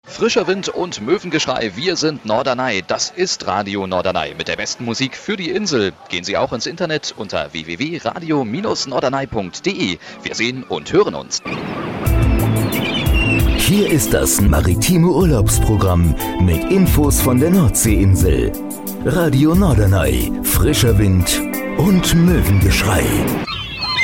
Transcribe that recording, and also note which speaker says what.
Speaker 1: Frischer Wind und Möwengeschrei, wir sind Norderney. Das ist Radio Norderney mit der besten Musik für die Insel. Gehen Sie auch ins Internet unter www.radio-norderney.de. Wir sehen und hören uns.
Speaker 2: Hier ist das maritime Urlaubsprogramm mit Infos von der Nordseeinsel. Radio Norderney, frischer Wind und Möwengeschrei.